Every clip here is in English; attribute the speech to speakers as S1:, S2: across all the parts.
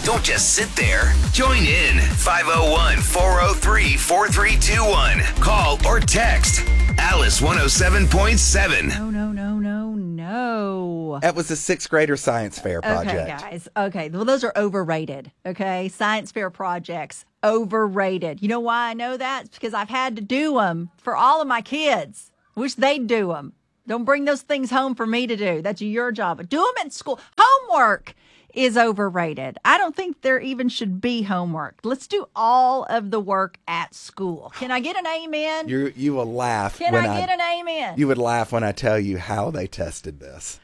S1: Don't just sit there. Join in. 501-403-4321. Call or text. Alice 107.7.
S2: No.
S3: That was a sixth grader science fair project.
S2: Okay, guys. Okay. Well, those are overrated. Okay. Science fair projects, overrated. You know why I know that? It's because I've had to do them for all of my kids. Wish they'd do them. Don't bring those things home for me to do. That's your job. But do them at school. Homework is overrated. I don't think there even should be homework. Let's do all of the work at school. Can I get an amen?
S3: You will laugh.
S2: Can I get an amen?
S3: You would laugh when I tell you how they tested this.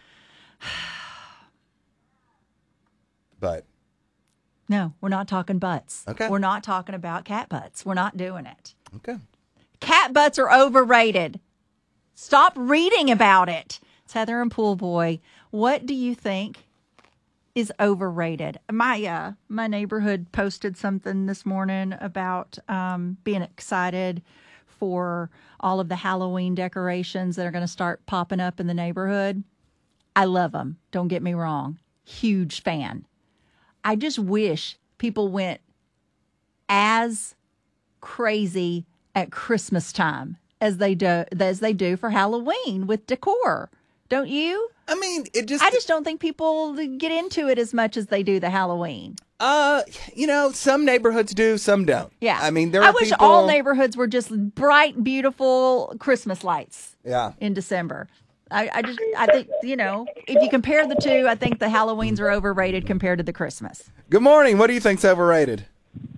S3: But
S2: no, we're not talking butts.
S3: Okay.
S2: We're not talking about cat butts. We're not doing it.
S3: okay.
S2: Cat butts are overrated. Stop reading about it. It's Heather and Pool Boy. What do you think is overrated? My neighborhood posted something this morning about being excited for all of the Halloween decorations that are going to start popping up in the neighborhood. I love them. Don't get me wrong. Huge fan. I just wish people went as crazy at Christmas time as they do for Halloween with decor. Don't you?
S3: I mean, I
S2: just don't think people get into it as much as they do the Halloween.
S3: Some neighborhoods do, some don't.
S2: Yeah.
S3: I mean,
S2: I wish all neighborhoods were just bright, beautiful Christmas lights.
S3: Yeah.
S2: In December. I think, if you compare the two, I think the Halloweens are overrated compared to the Christmas.
S3: Good morning. What do you think's overrated?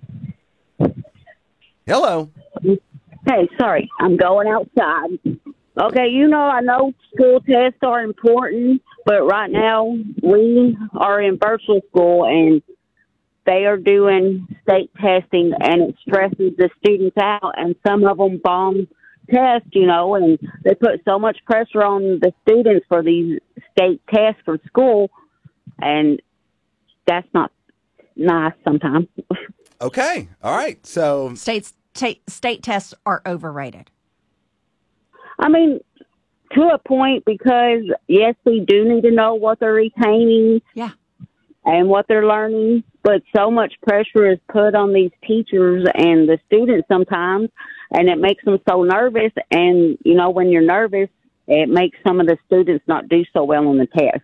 S3: Hello.
S4: Hey, sorry, I'm going outside. Okay, I know school tests are important, but right now we are in virtual school and they are doing state testing and it stresses the students out and some of them bomb tests, and they put so much pressure on the students for these state tests for school and that's not nice sometimes.
S3: Okay. All right. So
S2: State tests are overrated.
S4: I mean, to a point, because, yes, we do need to know what they're retaining and what they're learning, but so much pressure is put on these teachers and the students sometimes, and it makes them so nervous. And, when you're nervous, it makes some of the students not do so well on the test.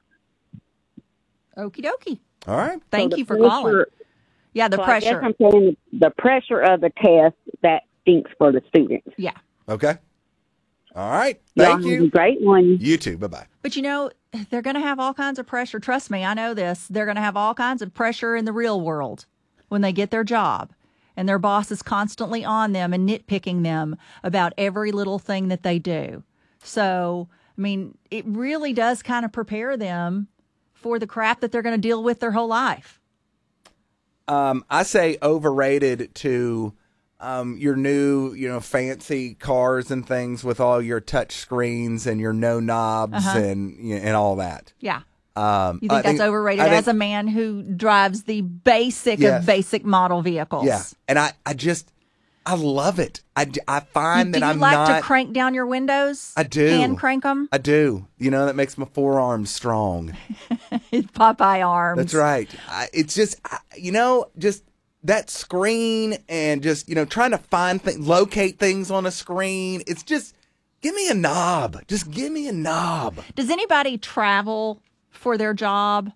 S2: Okie dokie.
S3: All right.
S2: Thank you for calling. Yeah, the pressure.
S4: I guess I'm saying the pressure of the test, that stinks for the students.
S2: Yeah.
S3: Okay. All right. Thank you.
S4: Have a great one.
S3: You too. Bye-bye.
S2: But they're going to have all kinds of pressure. Trust me, I know this. They're going to have all kinds of pressure in the real world when they get their job. And their boss is constantly on them and nitpicking them about every little thing that they do. So, I mean, it really does kind of prepare them for the crap that they're going to deal with their whole life.
S3: I say overrated to your new, fancy cars and things with all your touch screens and your no knobs and all that.
S2: Yeah. You think that's overrated as a man who drives the basic of basic model vehicles?
S3: Yeah. And I love it. I find that I'm not.
S2: Do you like to crank down your windows?
S3: I do.
S2: Hand crank them?
S3: I do. That makes my forearms strong.
S2: Popeye arms.
S3: That's right. It's just, just that screen and just, trying to locate things on a screen. It's just, give me a knob. Just give me a knob.
S2: Does anybody travel for their job?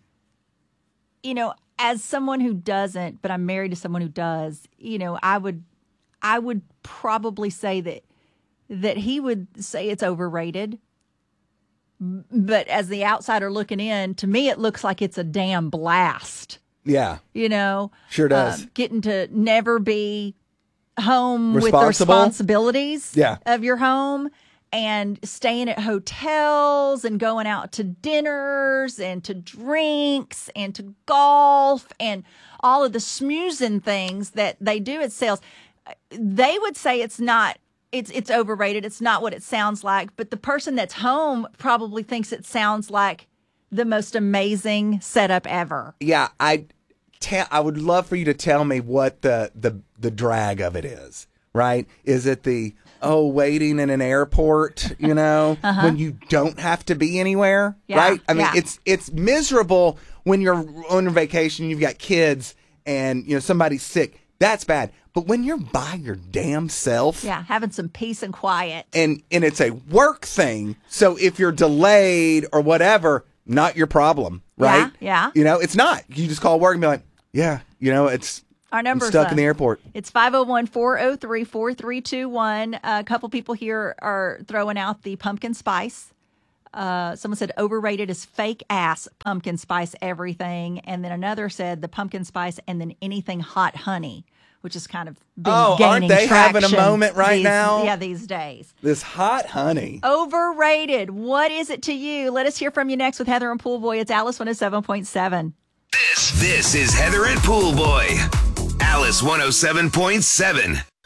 S2: As someone who doesn't, but I'm married to someone who does, I would probably say that he would say it's overrated. But as the outsider looking in, to me, it looks like it's a damn blast.
S3: Yeah.
S2: Sure
S3: does.
S2: Getting to never be home with the responsibilities of your home and staying at hotels and going out to dinners and to drinks and to golf and all of the smoozing things that they do at sales. They would say it's overrated. It's not what it sounds like. But the person that's home probably thinks it sounds like the most amazing setup ever.
S3: Yeah, I would love for you to tell me what the drag of it is. Right? Is it the waiting in an airport, when you don't have to be anywhere, right? I mean, it's miserable when you're on vacation, you've got kids, and somebody's sick. That's bad. But when you're by your damn self,
S2: having some peace and quiet,
S3: and it's a work thing, so if you're delayed or whatever, not your problem, right?
S2: Yeah.
S3: It's not. You just call work and be like, it's.
S2: Our number
S3: I'm stuck in the airport.
S2: It's 501-403-4321. A couple people here are throwing out the pumpkin spice. Someone said overrated is fake ass pumpkin spice everything. And then another said the pumpkin spice and then anything hot honey, which is kind of been gaining
S3: aren't they
S2: traction
S3: having a moment right now?
S2: Yeah, these days.
S3: This hot honey.
S2: Overrated. What is it to you? Let us hear from you next with Heather and Pool Boy. It's Alice 107.7.
S1: This is Heather and Pool Boy. Alice 107.7.